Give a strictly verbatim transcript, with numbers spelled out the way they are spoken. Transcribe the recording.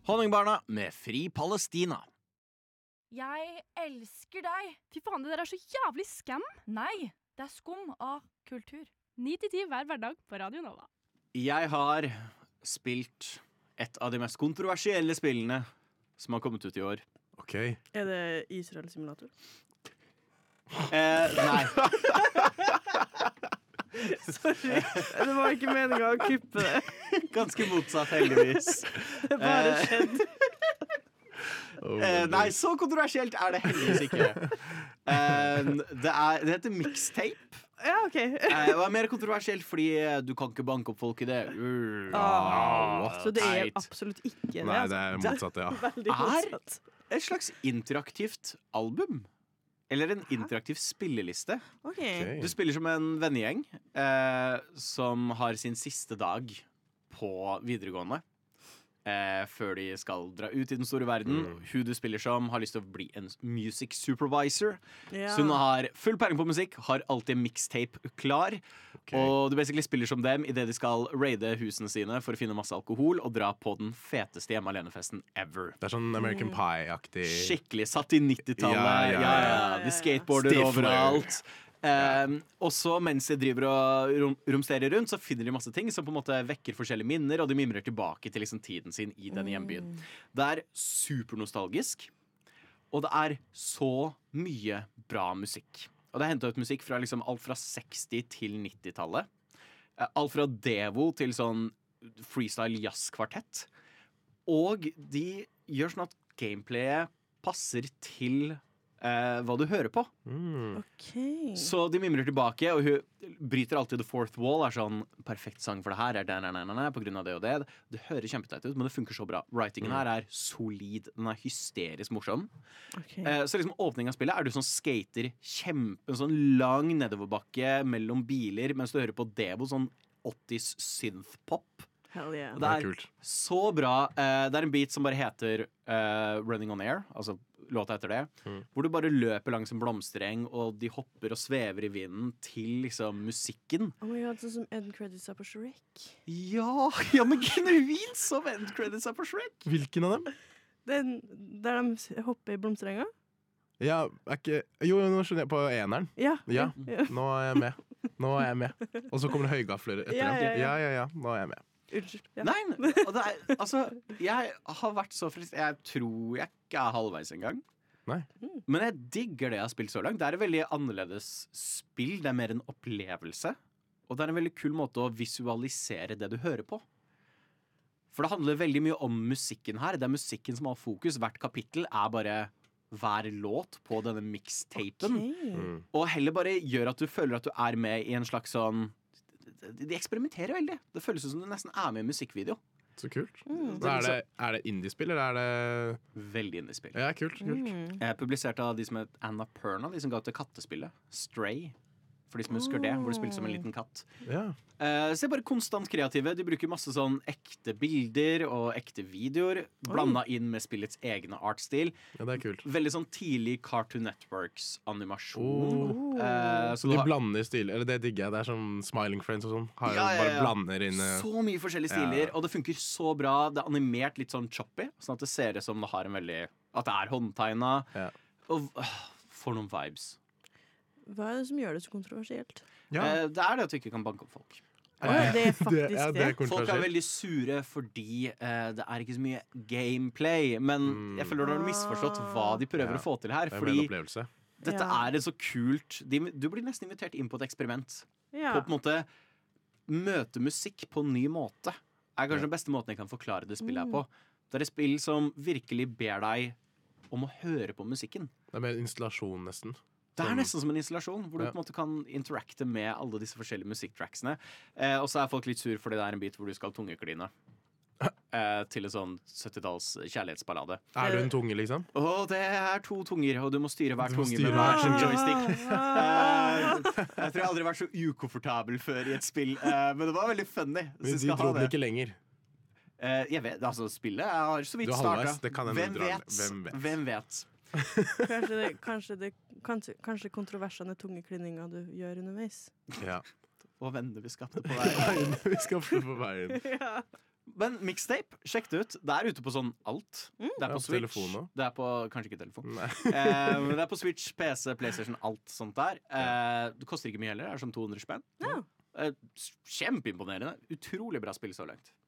Honningbarna med Fri Palestina. Jeg elsker deg. Fy faen, det der er så jævlig skam. Nei, det er skum av kultur. Ni til ti hver hverdag på Radio Nova. Jeg har spilt et av de mest kontroversielle spillene som har kommet ut i år. Ok. Er det Israel Simulator? Eh, nei. Sorry, det var ikke meningen å kuppe det. Ganske motsatt, heldigvis. Det bare skjedde. Oh, Eh, nei, så kontroversielt er det heldigvis ikke. Eh, det, er, det heter mixtape. Ja, ok. Eh, det var mer kontroversielt fordi du kan ikke banke opp folk i det. Uh, Ah, så det er teit. absolutt ikke det. Nei, altså. det er motsatt, ja. Veldig Er- motsatt. Et slags interaktivt album. Eller en interaktiv spilleliste. Ok. Ok. Du spiller som en vennegjeng eh, som har sin siste dag på videregående. Eh, før de skal dra ut i den store verden. Hun du spiller som, har lyst til å bli en music supervisor. Ja. Så hun har full peiling på musikk, har alltid mixtape klar. Ok. Og du basically spiller som dem idet de skal raide husene sine for å finne masse alkohol og dra på den feteste hjemme alene-festen ever. Det er sånn American Pie-aktig. Skikkelig satt i nittitallet. Ja, Ja, ja, ja, ja. De skateboarder Stifler. overalt. Um, og så mens de driver og rom romsterer rundt, så finner de masse ting som på en måte vekker forskjellige minner, og de mimrer tilbake til liksom tiden sin i den hjembyen. Det er supernostalgisk, og det er så mye bra musikk. Og det er hentet ut musikk fra liksom alt fra seksti til nittitallet. Eh, Alt fra Devo til sånn freestyle jazzkvartett. Og de gjør sånn at gameplayet passer til eh, hva du hører på. Mm. Ok. Så de mimrer tilbake, og hun bryter alltid the fourth wall. Er sånn, perfekt sang for det her er den, den, den, den, på grunn av det og det. Det høres kjempeteit ut, men det funker så bra. Writingen her er solid. Den er hysterisk morsom. Ok. Eh, så liksom åpningen av spillet er du sånn skater kjempe, en sånn lang nedoverbakke mellom biler, mens du hører på Devo, sånn åttis synth-pop. Hell yeah. Og Det det er er kult. så bra. Eh, det er en beat som bare heter eh, Running on Air, altså låta etter det. Mm. Hvor du bare løper langs en blomstereng, og de hopper og svever i vinden til liksom musikken. Oh my god, sånn som end credits er på Shrek. Ja, ja men genuint som end credits er på Shrek. Hvilken av dem? Den der de hopper i blomsterenga? Ja, er ikke Jo, nå skjønner jeg. På eneren. Ja. Ja, ja. nå er jeg med. Nå er jeg med. Og så kommer det høygafler etter Ja, dem. ja, ja. Ja, ja, ja. Nå er jeg med. Unnskyld. Ja. Nei, og det er, altså jeg har vært så frist. Jeg tror jeg ikke er halvveis engang. Nei. Men jeg digger det jeg har spilt så langt. Det er et veldig annerledes spill. Det er mer en opplevelse. Og det er en veldig kul måte å visualisere det du hører på. For det handler veldig mye om musikken her. Det er musikken som har fokus. Hvert kapittel er bare hver låt på denne mixtapen. Ok. Mm. Og heller bare gjør at du føler at du er med i en slags sånn De eksperimenterer veldig. Det føles ut som du nesten er med i en musikkvideo. Så kult. Mm. Så er det, er det indiespill, eller er det Veldig indiespill. Ja, kult. kult. Mm. Jeg er publisert av de som het Anna Perna, de som ga ut det kattespillet Stray. For de som husker det, hvor du spilte som en liten katt. Ja. Eh, så de er bare konstant kreative. De bruker masse sånn ekte bilder og ekte videoer blanda inn med spillets egne artstil. ja, det er kult. Veldig sånn tidlig Cartoon Networks-animasjon. Oh. Eh, Så så de du har blander stil, eller det digger jeg. Det er som Smiling Friends og sånn. Har jo Ja, ja, Bare ja. blander inn eh, så mye forskjellige Ja. stiler, og det funker så bra. Det er animert litt sånn choppy, sånn at det ser ut som det har en veldig At det er håndtegna. Ja. Og øh, for noen vibes. Hva er det som gjør det så kontroversielt? Ja. Eh, det er det at du ikke kan banke opp folk. Å ja, det er faktisk ja, det. er Folk er kontroversielt. veldig sure fordi eh, det er ikke så mye gameplay. Men Mm. jeg føler du har misforstått hva de prøver Ja. å få til her. Det er mer en Fordi opplevelse. dette Ja. er et så kult de, Du blir nesten invitert inn på et eksperiment. Ja. På på en måte møte musikk på en ny måte. Er kanskje Ja. den beste måten jeg kan forklare det spillet her Mm. på. Det er et spill som virkelig ber deg om å høre på musikken. Det er mer installasjon, nesten. Det er Som- nesten som en installasjon, hvor du Ja. på en måte kan interacte med alle disse forskjellige musikktracksene. Eh, og så er folk litt sur fordi det er en bit hvor du skal tungekline. Eh, til en sånn syttitalls kjærlighetsballade. Er du en tunge, liksom? Og det er to tunger, og du må styre hver Du må tunge styre med hver sin hver joystick. Ah. Eh, jeg tror jeg aldri har vært så ukomfortabel før i et spill, eh, men det var veldig funny. Så Men jeg de skal dro ha den det. ikke lenger. Eh, jeg vet, altså Spillet jeg har så vidt Du er starta. halvveis, det kan hende Hvem du drar vet? den. Hvem vet? Hvem vet? Kanskje, det, kanskje, det, kanskje, kanskje kontroversene tungeklininga du gjør underveis. Ja. Og venner vi skapte på vei. Vi skal få på veien. Ja. Men mixtape, sjekk det ut. Det er ute på sånn alt. Mm. Det er Ja, på på Switch. telefon også. Det er på, kanskje ikke telefon. Nei. eh, men det er på Switch, P C, PlayStation, alt sånt der. Eh, det koster ikke mye heller. Det er sånn to hundre spenn. Ja. Eh, s- Kjempeimponerende. Utrolig bra spill så langt.